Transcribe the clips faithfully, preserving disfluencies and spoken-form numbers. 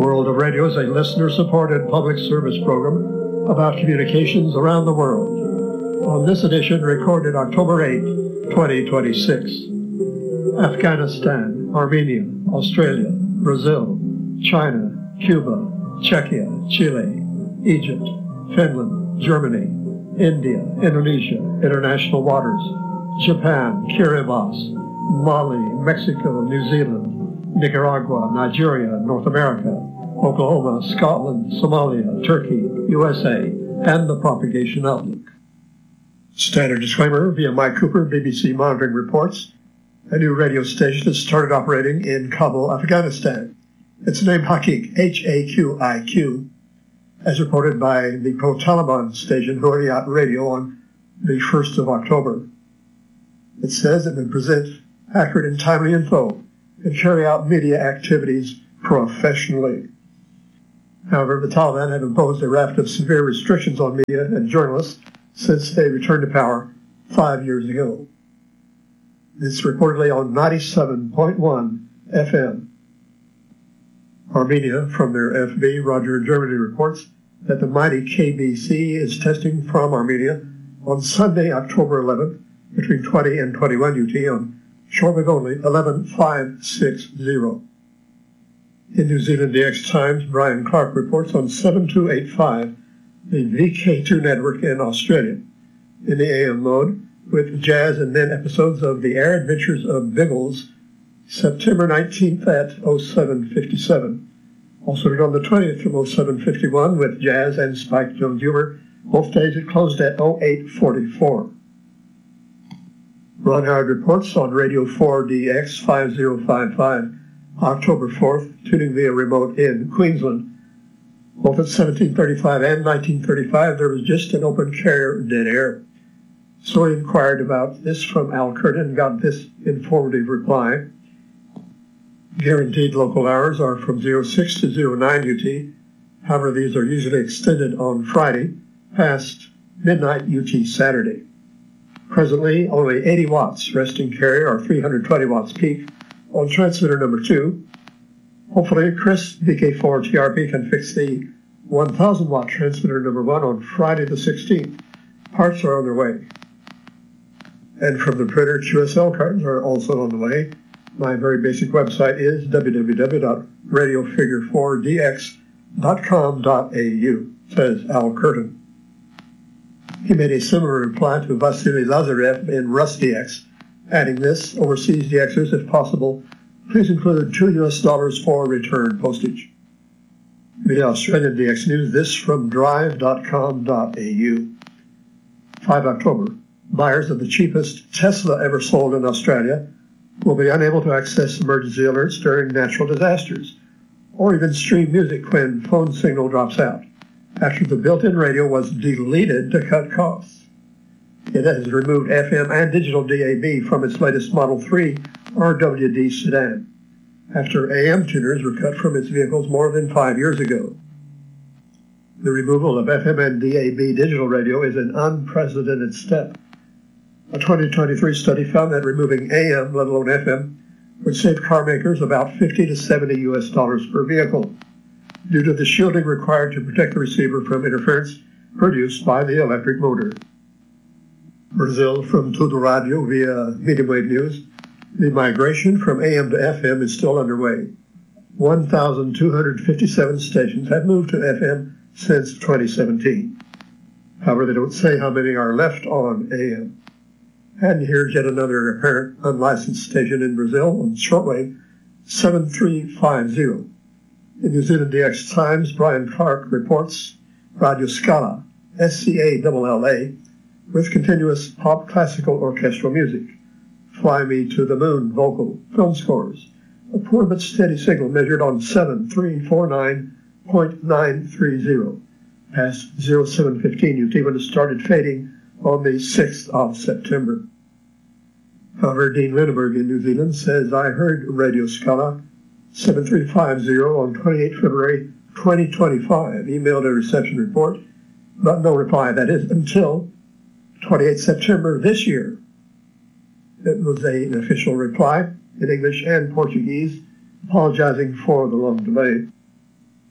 World of Radio is a listener-supported public service program about communications around the world. On this edition, recorded October eighth, twenty twenty-six, Afghanistan, Armenia, Australia, Brazil, China, Cuba, Czechia, Chile, Egypt, Finland, Germany, India, Indonesia, international waters, Japan, Kiribati, Mali, Mexico, New Zealand, Nicaragua, Nigeria, North America, Oklahoma, Scotland, Somalia, Turkey, U S A, and the Propagation Outlook. Standard disclaimer via Mike Cooper, B B C Monitoring Reports. A new radio station has started operating in Kabul, Afghanistan. It's named Haqiq, H A Q I Q, as reported by the pro-Taliban station Hurriyat Radio on the first of October. It says it will present accurate and timely info and carry out media activities professionally. However, the Taliban have imposed a raft of severe restrictions on media and journalists since they returned to power five years ago. It's reportedly on ninety-seven point one F M. Armenia, from their F B, Roger in Germany, reports that the mighty K B C is testing from Armenia on Sunday, October eleventh, between twenty and twenty-one U T on shortwave only eleven five sixty. In New Zealand D X Times, Brian Clark reports on seven two eight five, the V K two network in Australia, in the A M mode, with jazz and then episodes of The Air Adventures of Biggles, September nineteenth at oh seven fifty-seven. Also on the twentieth from oh seven fifty-one with jazz and Spike Jones humor. Both days it closed at oh eight forty-four. Ron Howard reports on Radio four D X five oh five five, October fourth, tuning via remote in Queensland. Both at seventeen thirty-five and nineteen thirty-five, there was just an open carrier dead air. So he inquired about this from Al Curtin and got this informative reply. Guaranteed local hours are from oh six to oh nine U T. However, these are usually extended on Friday past midnight U T Saturday. Presently, only eighty watts resting carrier or three hundred twenty watts peak on transmitter number two. Hopefully, Chris, V K four T R P, can fix the one thousand watt transmitter number one on Friday the sixteenth. Parts are on their way. And from the printer, Q S L cards are also on the way. My very basic website is w w w dot radio figure four d x dot com dot a u, says Al Curtin. He made a similar reply to Vasily Lazarev in RusDX, adding this: overseas D Xers, if possible, please include two U S dollars for return postage. The Australian D X News, this from drive dot com dot a u. the fifth of October. Buyers of the cheapest Tesla ever sold in Australia will be unable to access emergency alerts during natural disasters, or even stream music when phone signal drops out, after the built-in radio was deleted to cut costs. It has removed F M and digital D A B from its latest Model three R W D sedan, after A M tuners were cut from its vehicles more than five years ago. The removal of F M and D A B digital radio is an unprecedented step. A twenty twenty-three study found that removing A M, let alone F M, would save car makers about fifty to seventy U S dollars per vehicle, due to the shielding required to protect the receiver from interference produced by the electric motor. Brazil, from Tudo Radio via Medium Wave News, the migration from A M to F M is still underway. one thousand two hundred fifty-seven stations have moved to F M since twenty seventeen. However, they don't say how many are left on A M. And here's yet another apparent unlicensed station in Brazil on shortwave, seven three five zero. In New Zealand D X Times, Brian Clark reports Radio Scala, S C A L L A, with continuous pop classical orchestral music. Fly Me to the Moon vocal, film scores. A poor but steady signal measured on seven three four nine point nine three zero, past oh seven fifteen U T when it started fading on the sixth of September. However, Dean Lindbergh in New Zealand says, I heard Radio Scala seven three five zero on twenty-eighth of February twenty twenty-five, emailed a reception report, but no reply, that is, until twenty-eighth of September this year. It was a, an official reply in English and Portuguese, apologizing for the long delay.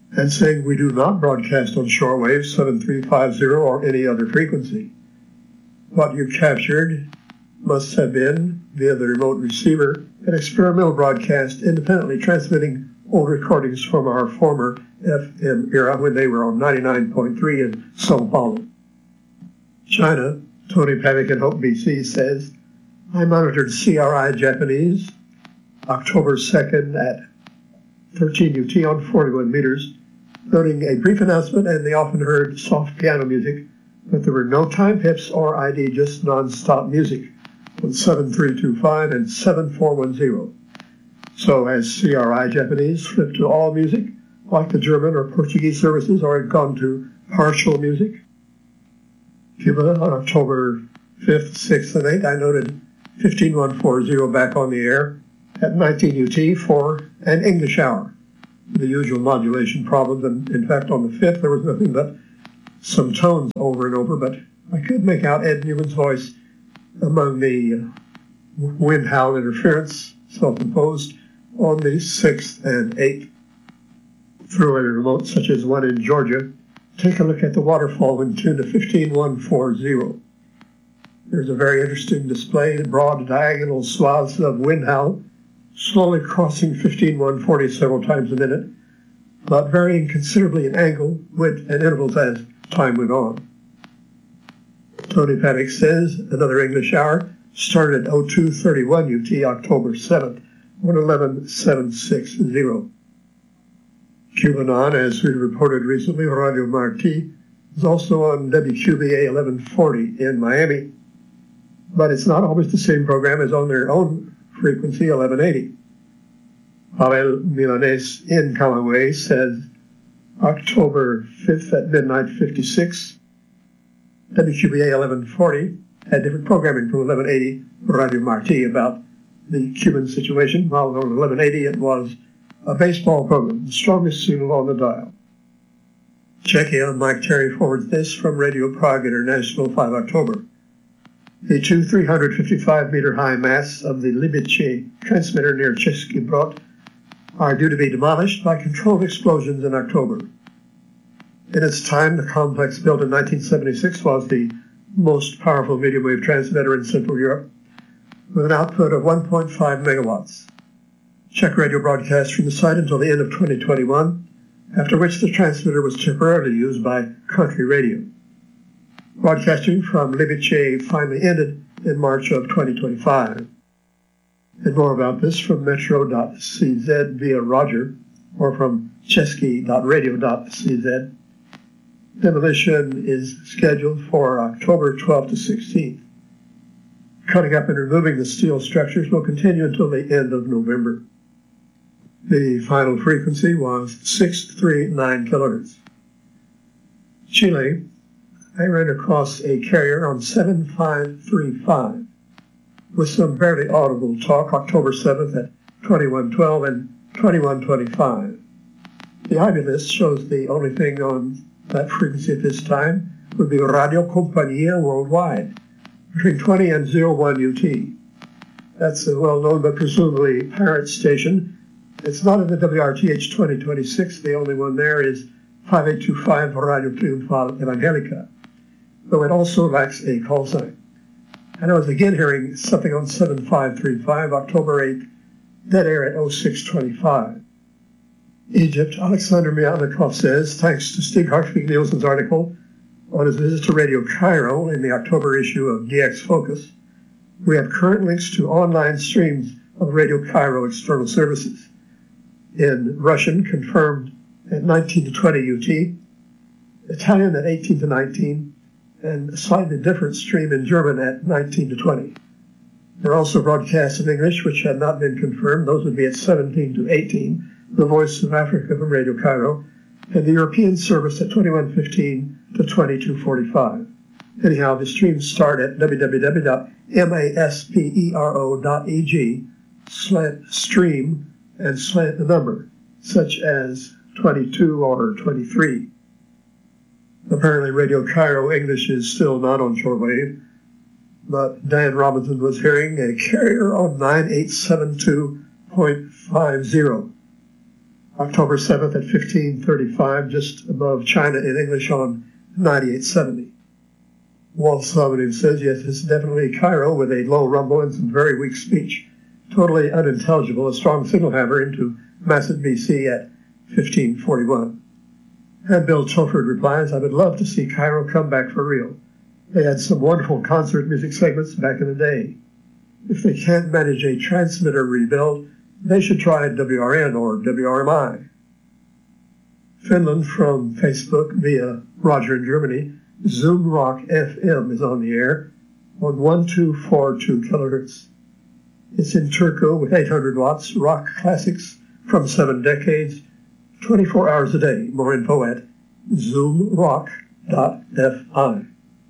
and saying we do not broadcast on shortwave seven three five zero or any other frequency. What you captured must have been, via the remote receiver, an experimental broadcast independently transmitting old recordings from our former F M era when they were on ninety-nine point three in Sao Paulo. China, Tony Pavick in Hope, B C says, I monitored C R I Japanese October second at thirteen U T on forty-one meters, noting a brief announcement and the often heard soft piano music, but there were no time pips or I D, just non-stop music on seven three two five and seven four one zero. So has C R I Japanese flipped to all music, like the German or Portuguese services, or had gone to partial music? Cuba on October fifth, sixth, and eighth, I noted fifteen one forty back on the air at nineteen U T for an English hour. The usual modulation problems, and in fact on the fifth there was nothing but some tones over and over, but I could make out Ed Newman's voice among the wind howl interference, self-imposed, on the sixth and eighth. Through a remote such as one in Georgia, take a look at the waterfall when tuned to fifteen one forty. There's a very interesting display, broad diagonal swaths of wind howl, slowly crossing fifteen one forty several times a minute, but varying considerably in angle, width, and intervals as time went on. Tony Pavick says another English hour started at oh two thirty-one U T October seventh on eleven seven sixty. Cubanon, as we reported recently, Radio Marti, is also on W Q B A eleven forty in Miami, but it's not always the same program as on their own frequency, eleven eighty. Pavel Milanes in Camagüey says October fifth at midnight fifty-six, W Q B A eleven forty had different programming from eleven eighty Radio Marti about the Cuban situation, while on eleven eighty it was a baseball program, the strongest signal on the dial. Czechia, Mike Terry forwards this from Radio Prague International, five October. The two three hundred fifty-five meter high masts of the Libice transmitter near Český Brod are due to be demolished by controlled explosions in October. In its time, the complex built in nineteen seventy-six was the most powerful medium wave transmitter in Central Europe, with an output of one point five megawatts. Czech radio broadcast from the site until the end of twenty twenty-one, after which the transmitter was temporarily used by country radio. Broadcasting from Libice finally ended in March of twenty twenty-five. And more about this from metro dot c z via Roger, or from česky dot radio dot c z. Demolition is scheduled for October twelfth to sixteenth. Cutting up and removing the steel structures will continue until the end of November. The final frequency was six thirty-nine kilohertz. Chile, I ran across a carrier on seven five three five with some barely audible talk October seventh at twenty-one twelve and twenty-one twenty-five. The I B list shows the only thing on that frequency at this time would be Radio Compañía Worldwide, between twenty and oh one U T. That's a well-known but presumably parent station. It's not in the W R T H twenty twenty-six. The only one there is five eight two five Radio Triunfal Evangelica, though it also lacks a call sign. And I was again hearing something on seven five three five, October eighth, dead air at oh six twenty-five. Egypt, Alexander Miatnikov says, thanks to Stig Hartvig-Nielsen's article on his visit to Radio Cairo in the October issue of D X Focus, we have current links to online streams of Radio Cairo external services. In Russian, confirmed at nineteen to twenty U T, Italian at eighteen to nineteen, and a slightly different stream in German at nineteen to twenty. There are also broadcasts in English which had not been confirmed. Those would be at seventeen to eighteen, the Voice of Africa from Radio Cairo, and the European service at twenty-one fifteen to twenty-two forty-five. Anyhow, the streams start at w w w dot maspero dot e g, slant stream, and slant the number, such as twenty-two or twenty-three. Apparently Radio Cairo English is still not on shortwave, but Dan Robinson was hearing a carrier on nine eight seven two point five zero. October seventh at fifteen thirty-five, just above China in English on ninety-eight seventy. Walt Sullivan says, yes, it's definitely Cairo with a low rumble and some very weak speech. Totally unintelligible, a strong signal hammer into Masset, B C at fifteen forty-one. And Bill Tolford replies, I would love to see Cairo come back for real. They had some wonderful concert music segments back in the day. If they can't manage a transmitter rebuild, they should try W R N or W R M I. Finland from Facebook via Roger in Germany. Zoom Rock F M is on the air on one two four two kilohertz. It's in Turku with eight hundred watts, rock classics from seven decades, twenty-four hours a day. More info at zoom rock dot F I.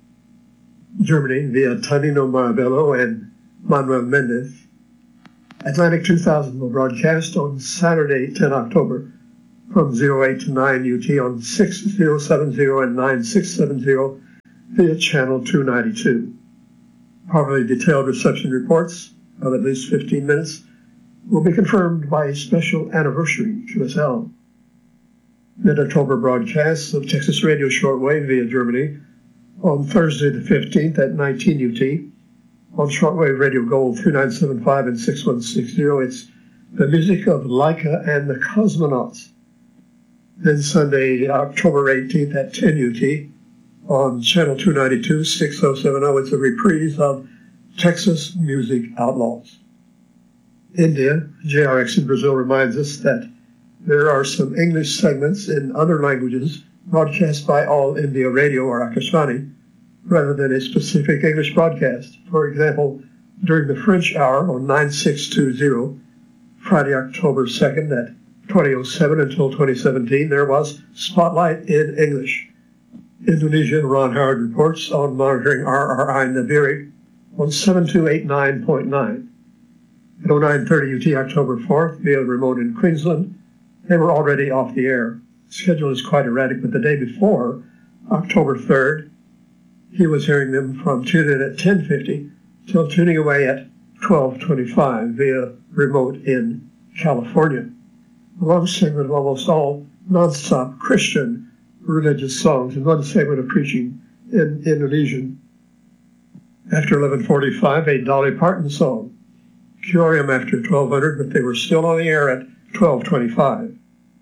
Germany via Tonino Marabello and Manuel Mendez. Atlantic two thousand will broadcast on Saturday, ten October, from oh eight to nine U T on six thousand seventy and nine six seven zero via channel two ninety-two. Properly detailed reception reports of at least fifteen minutes will be confirmed by a special anniversary Q S L. Mid-October broadcasts of Texas Radio Shortwave via Germany on Thursday the fifteenth at nineteen U T. On Shortwave Radio Gold three nine seven five and six one six zero, it's the music of Laika and the Cosmonauts. Then Sunday, October eighteenth at ten U T, on Channel two ninety-two, six oh seven oh, it's a reprise of Texas Music Outlaws. India, J R X in Brazil reminds us that there are some English segments in other languages broadcast by All India Radio or Akashvani, rather than a specific English broadcast. For example, during the French hour on nine six two zero, Friday, October second at twenty oh seven until twenty seventeen, there was Spotlight in English. Indonesian Ron Howard reports on monitoring R R I Nabiri on seven two eight nine point nine. At oh nine thirty U T, October fourth, via remote in Queensland, they were already off the air. The schedule is quite erratic, but the day before, October third, he was hearing them from tune-in at ten fifty till tuning away at twelve twenty-five via remote in California. A long segment of almost all non-stop Christian religious songs and one segment of preaching in Indonesian. After eleven forty-five, a Dolly Parton song. Curium after twelve hundred, but they were still on the air at twelve twenty-five.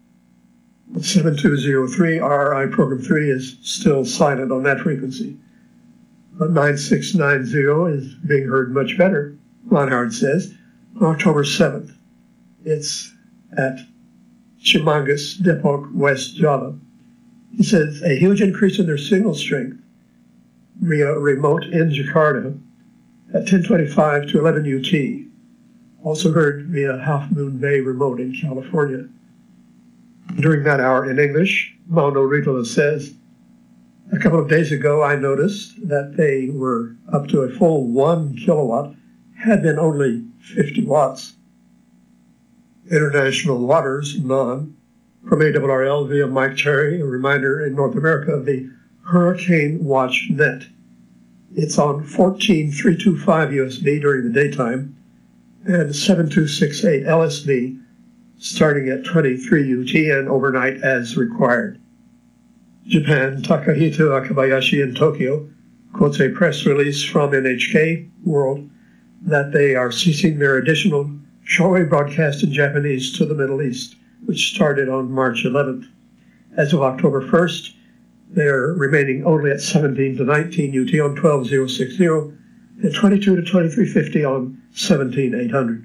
At seven two oh three, R R I Program three is still silent on that frequency. But nine six nine zero is being heard much better, Ron Howard says, on October seventh. It's at Chimangas, Depok, West Java. He says a huge increase in their signal strength via remote in Jakarta at ten twenty-five to eleven U T. Also heard via Half Moon Bay remote in California. During that hour in English, Mauno Ritola says, a couple of days ago I noticed that they were up to a full one kilowatt, had been only fifty watts. International Waters, non, from A R R L via Mike Cherry, a reminder in North America of the Hurricane Watch Net. It's on fourteen three twenty-five U S B during the daytime and seven two six eight L S B starting at twenty-three U T and overnight as required. Japan, Takahito Akabayashi in Tokyo quotes a press release from N H K World that they are ceasing their additional shortwave broadcast in Japanese to the Middle East, which started on March eleventh. As of October first, they are remaining only at seventeen to nineteen U T on twelve thousand sixty and twenty-two to twenty-three fifty on seventeen eight hundred.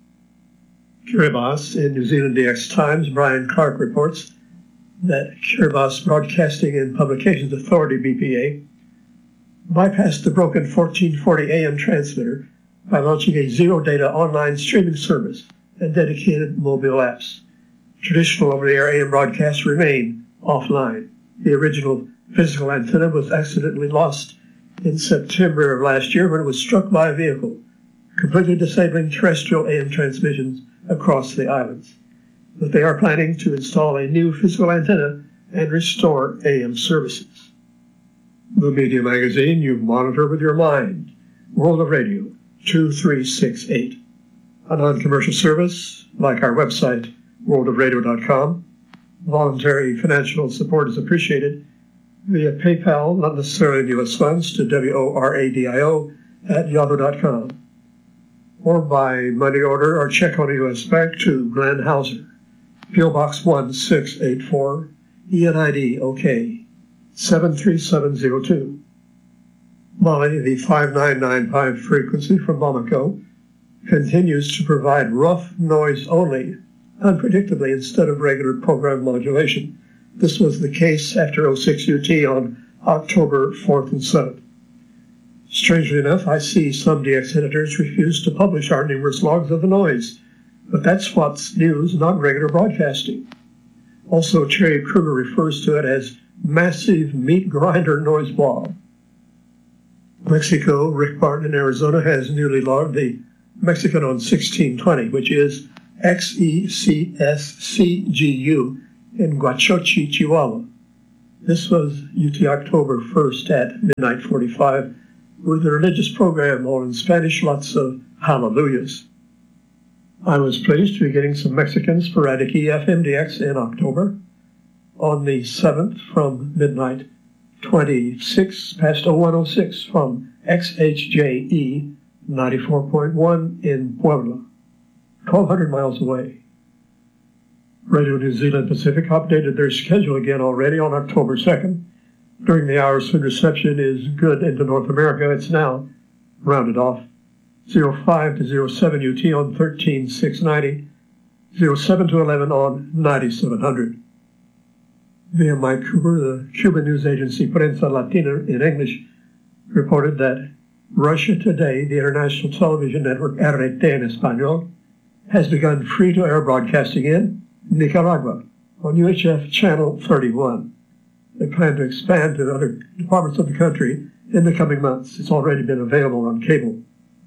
Kiribati in New Zealand D X Times, Brian Clark reports that Kiribati Broadcasting and Publications Authority, B P A, bypassed the broken fourteen forty A M transmitter by launching a zero-data online streaming service and dedicated mobile apps. Traditional over-the-air A M broadcasts remain offline. The original physical antenna was accidentally lost in September of last year when it was struck by a vehicle, completely disabling terrestrial A M transmissions across the islands. But they are planning to install a new physical antenna and restore A M services. The Media Magazine you monitor with your mind. World of Radio, two three six eight. A non-commercial service, like our website, world of radio dot com. Voluntary financial support is appreciated via PayPal, not necessarily in U S funds, to W O R A D I O at yahoo dot com, or by money order or check on a U S bank to Glenn Hauser, P O Box one six eight four, E N I D OK, seven three seven zero two. Mali, the five nine nine five frequency from Bamako, continues to provide rough noise only, unpredictably instead of regular program modulation. This was the case after oh six U T on October fourth and seventh. Strangely enough, I see some D X editors refuse to publish our numerous logs of the noise, but that's what's news, not regular broadcasting. Also, Terry Kruger refers to it as massive meat grinder noise blob. Mexico, Rick Barton in Arizona has newly logged the Mexican on sixteen twenty, which is X E C S C G U in Guachochi, Chihuahua. This was U T October first at midnight forty-five, with a religious program all in Spanish, lots of hallelujahs. I was pleased to be getting some Mexican sporadic E F M D X in October. On the seventh from midnight twenty-six past oh one oh six from X H J E ninety-four point one in Puebla, twelve hundred miles away. Radio New Zealand Pacific updated their schedule again already on October second. During the hours when reception is good into North America, it's now rounded off. zero five to zero seven U T on thirteen six ninety, zero seven to eleven on ninety-seven hundred. Via Mike Cooper, the Cuban news agency Prensa Latina in English, reported that Russia Today, the international television network R T en Español, has begun free-to-air broadcasting in Nicaragua on U H F Channel thirty-one. They plan to expand to other departments of the country in the coming months. It's already been available on cable.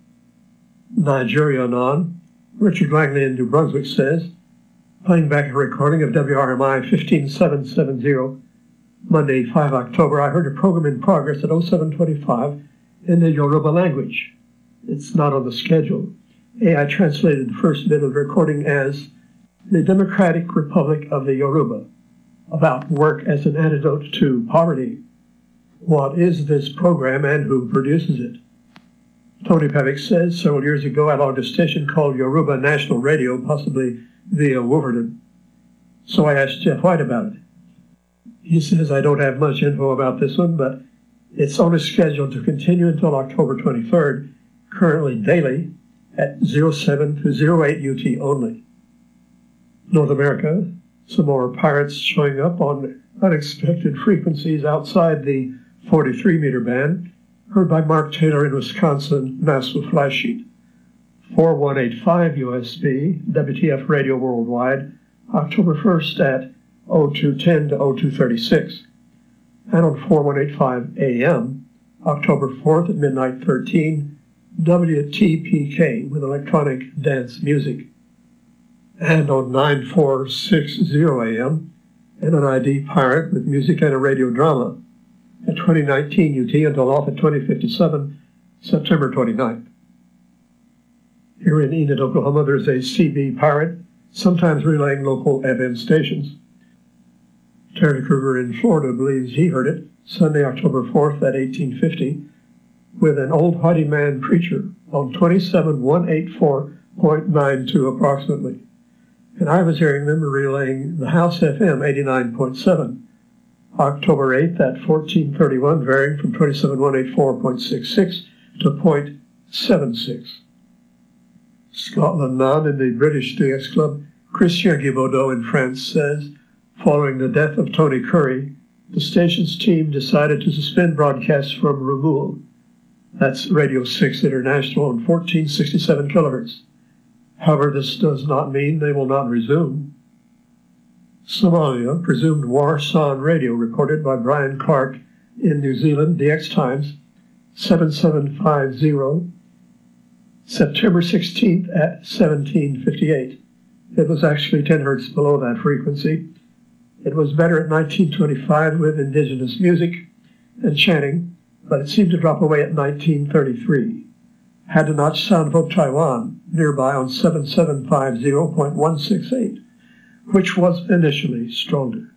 Nigeria on, Richard Langley in New Brunswick says, playing back a recording of W R M I fifteen seven seventy, Monday, the fifth of October, I heard a program in progress at oh seven twenty-five in the Yoruba language. It's not on the schedule. A I translated the first bit of the recording as the Democratic Republic of the Yoruba, about work as an antidote to poverty. What is this program and who produces it? Tony Pavick says, several years ago I logged a station called Yoruba National Radio, possibly via Wolverton. So I asked Jeff White about it. He says, I don't have much info about this one, but it's only scheduled to continue until October twenty-third, currently daily at zero seven to zero eight U T only. North America, some more pirates showing up on unexpected frequencies outside the forty-three meter band, heard by Mark Taylor in Wisconsin, NASA fly sheet. four one eight five U S B, W T F Radio Worldwide, October first at oh two ten to oh two thirty-six. And on four one eight five A M, October fourth at midnight thirteen, W T P K with electronic dance music. And on nine four sixty A M, N N I D Pirate with music and a radio drama at twenty nineteen U T until off at twenty fifty-seven, September twenty-ninth. Here in Enid, Oklahoma, there's a C B Pirate, sometimes relaying local F M stations. Terry Kruger in Florida believes he heard it Sunday, October fourth at eighteen fifty, with an old haughty man preacher on twenty-seven one eighty-four point nine two approximately. And I was hearing them relaying the House F M eighty-nine point seven, October eighth at fourteen thirty-one, varying from twenty-seven one eighty-four point six six to point seven six. Scotland None in the British D X Club, Christian Guibaudot in France says, following the death of Tony Curry, the station's team decided to suspend broadcasts from Ramoul. That's Radio six International on fourteen sixty-seven kilohertz. However, this does not mean they will not resume. Somalia, presumed war song radio, reported by Brian Clark in New Zealand, D X Times, seven seven five zero, September sixteenth at seventeen fifty-eight. It was actually ten hertz below that frequency. It was better at nineteen twenty-five with indigenous music and chanting, but it seemed to drop away at nineteen thirty-three. Had to notch Sound of Taiwan nearby on seven seven five zero point one six eight. which was initially stronger.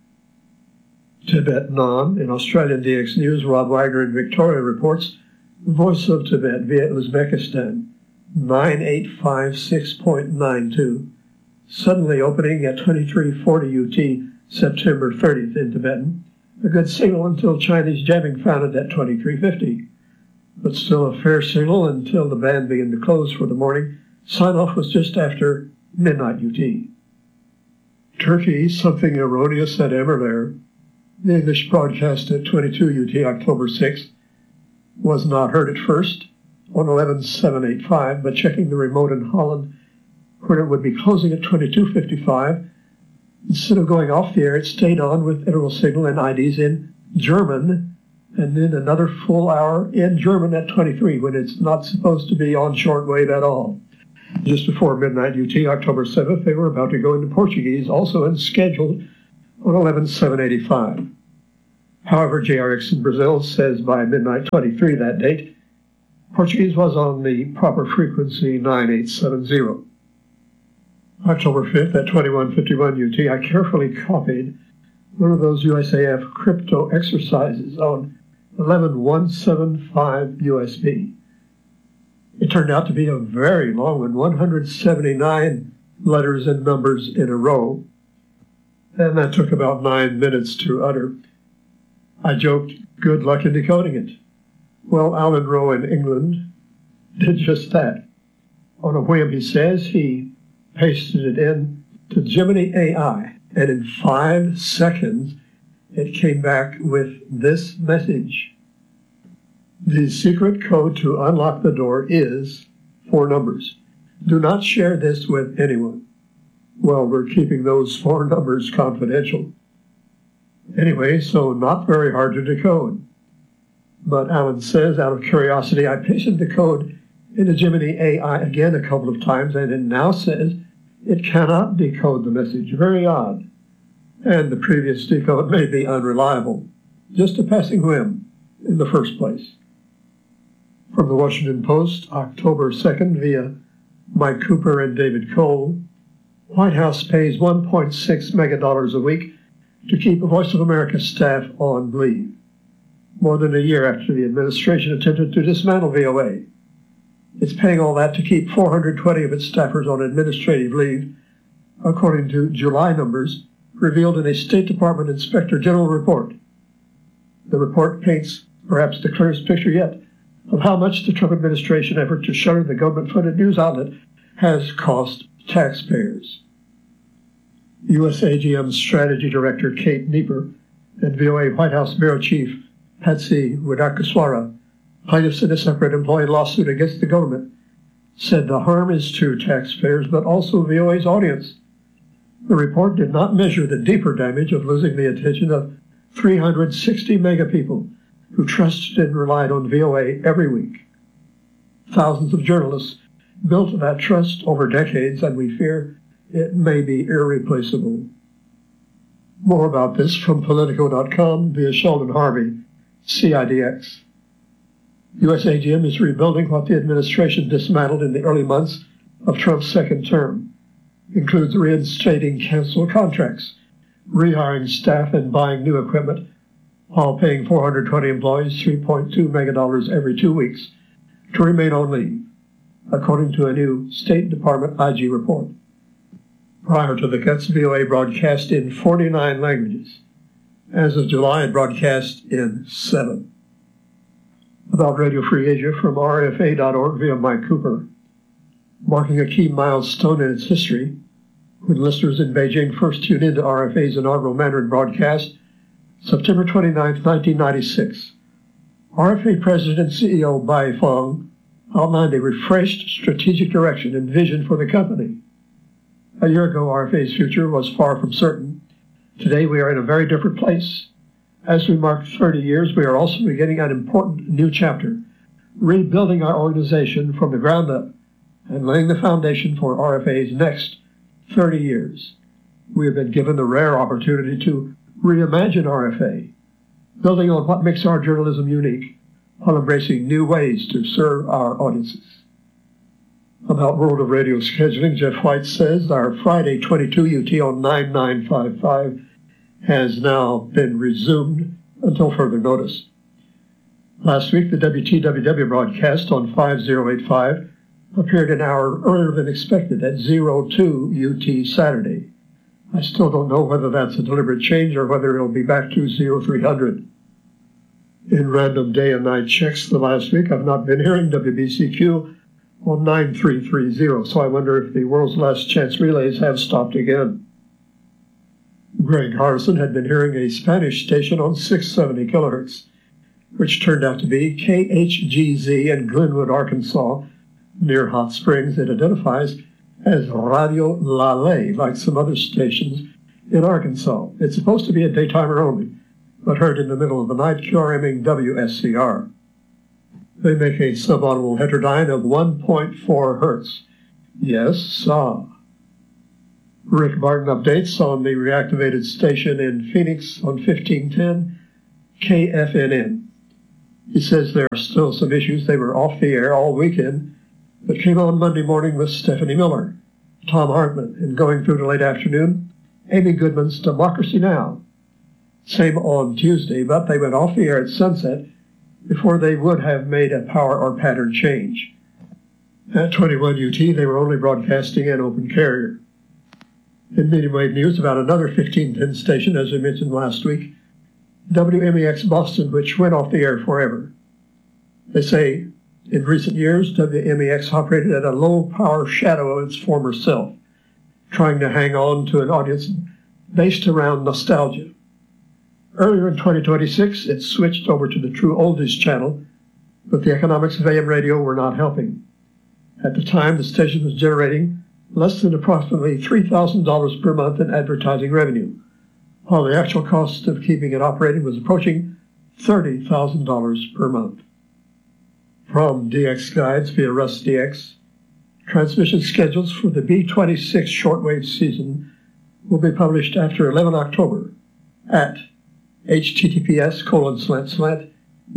Tibet Non, in Australian D X News, Rob Wagner in Victoria reports, Voice of Tibet via Uzbekistan, nine eight five six point nine two, suddenly opening at twenty-three forty U T, September thirtieth in Tibetan, a good signal until Chinese jamming found it at twenty-three fifty, but still a fair signal until the band began to close for the morning. Sign-off was just after midnight U T. Turkey, something erroneous at Emerlair. The English broadcast at twenty-two U T, October sixth, was not heard at first on eleven seven eighty-five, but checking the remote in Holland, where it would be closing at twenty-two fifty-five, instead of going off the air, it stayed on with interval signal and I Ds in German, and then another full hour in German at twenty-three, when it's not supposed to be on shortwave at all. Just before midnight U T, October seventh, they were about to go into Portuguese, also unscheduled on eleven seven eighty-five. However, J R X in Brazil says by midnight twenty-three that date, Portuguese was on the proper frequency nine eight seven zero. October fifth at twenty-one fifty-one U T, I carefully copied one of those U S A F crypto exercises on eleven one seventy-five U S B. It turned out to be a very long one, one hundred seventy-nine letters and numbers in a row, and that took about nine minutes to utter. I joked, good luck in decoding it. Well, Alan Rowe in England did just that. On a whim, he says, he pasted it in to Gemini A I, and in five seconds, it came back with this message. The secret code to unlock the door is four numbers. Do not share this with anyone. Well, we're keeping those four numbers confidential. Anyway, so not very hard to decode. But Alan says, out of curiosity, I pasted the code into Gemini A I again a couple of times, and it now says it cannot decode the message. Very odd. And the previous decode may be unreliable. Just a passing whim in the first place. From the Washington Post, October second, via Mike Cooper and David Cole, White House pays one point six megadollars a week to keep a Voice of America staff on leave, more than a year after the administration attempted to dismantle V O A. It's paying all that to keep four hundred twenty of its staffers on administrative leave, according to July numbers revealed in a State Department Inspector General report. The report paints perhaps the clearest picture yet of how much the Trump administration effort to shutter the government-funded news outlet has cost taxpayers. U S A G M Strategy Director Kate Nieper and V O A White House Bureau Chief Patsy Widakuswara, plaintiffs in a separate employee lawsuit against the government, said the harm is to taxpayers but also V O A's audience. The report did not measure the deeper damage of losing the attention of three hundred sixty mega people who trusted and relied on V O A every week. Thousands of journalists built that trust over decades, and we fear it may be irreplaceable. More about this from Politico dot com via Sheldon Harvey, C I D X. U S A G M is rebuilding what the administration dismantled in the early months of Trump's second term. Includes reinstating canceled contracts, rehiring staff, and buying new equipment, while paying four hundred twenty employees three point two megadollars every two weeks to remain on leave, according to a new State Department I G report. Prior to the cuts, V O A broadcast in forty-nine languages. As of July, it broadcast in seven. About Radio Free Asia from R F A dot org via Mike Cooper. Marking a key milestone in its history, when listeners in Beijing first tuned into R F A's inaugural Mandarin broadcast, September twenty-ninth, nineteen ninety-six, R F A President and C E O Bai Feng outlined a refreshed strategic direction and vision for the company. A year ago, R F A's future was far from certain. Today, we are in a very different place. As we mark thirty years, we are also beginning an important new chapter, rebuilding our organization from the ground up and laying the foundation for R F A's next thirty years. We have been given the rare opportunity to reimagine R F A, building on what makes our journalism unique, while embracing new ways to serve our audiences. About World of Radio scheduling, Jeff White says our Friday twenty-two U T on nine nine five five has now been resumed until further notice. Last week, the W T W W broadcast on five oh eight five appeared an hour earlier than expected at oh two U T Saturday. I still don't know whether that's a deliberate change or whether it'll be back to oh three hundred. In random day and night checks the last week, I've not been hearing W B C Q on nine three three zero, so I wonder if the world's last chance relays have stopped again. Greg Harrison had been hearing a Spanish station on six seventy kilohertz, which turned out to be K H G Z in Glenwood, Arkansas, near Hot Springs. It identifies as Radio La Ley, like some other stations in Arkansas. It's supposed to be a daytimer only, but heard in the middle of the night, QRMing W S C R. They make a subaudible heterodyne of one point four hertz. Yes, saw. Rick Martin updates on the reactivated station in Phoenix on fifteen ten K F N N. He says there are still some issues. They were off the air all weekend, but came on Monday morning with Stephanie Miller, Tom Hartman, and going through to late afternoon, Amy Goodman's Democracy Now! Same on Tuesday, but they went off the air at sunset before they would have made a power or pattern change. At twenty-one U T, they were only broadcasting an open carrier. In medium wave news about another fifteen ten station, as we mentioned last week, W M E X Boston, which went off the air forever. They say in recent years, W M E X operated at a low power shadow of its former self, trying to hang on to an audience based around nostalgia. Earlier in twenty twenty-six, it switched over to the True Oldies channel, but the economics of A M radio were not helping. At the time, the station was generating less than approximately three thousand dollars per month in advertising revenue, while the actual cost of keeping it operating was approaching thirty thousand dollars per month. From D X Guides via Russ D X, transmission schedules for the B twenty-six shortwave season will be published after eleven October at https colon slant slant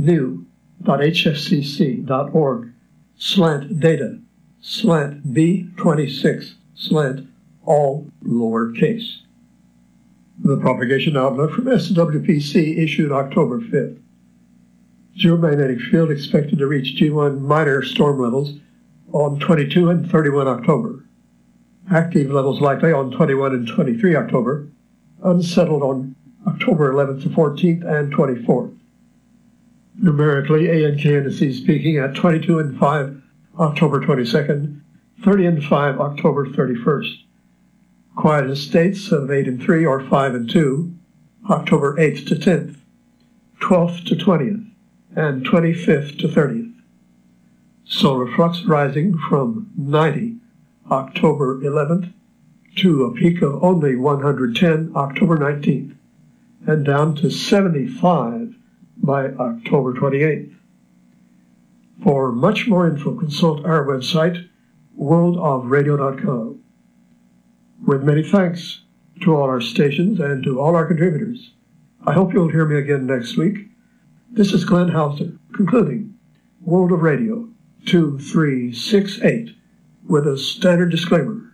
new.hfcc.org slant data slant B twenty-six slant all lowercase. The propagation outlook from S W P C issued October fifth. Geomagnetic field expected to reach G one minor storm levels on twenty-two and thirty-one October. Active levels likely on twenty-one and twenty-three October. Unsettled on October eleventh to fourteenth and twenty-fourth. Numerically, A N K N S is peaking at twenty-two and five October twenty-second, thirty and five October thirty-first. Quietest states of eight and three or five and two, October eighth to tenth, twelfth to twentieth, and twenty-fifth to thirtieth. Solar flux rising from ninety October eleventh to a peak of only one hundred ten October nineteenth, and down to seventy-five by October twenty-eighth. For much more info, consult our website, world of radio dot com. With many thanks to all our stations and to all our contributors. I hope you'll hear me again next week. This is Glenn Hauser, concluding World of Radio two three six eight with a standard disclaimer.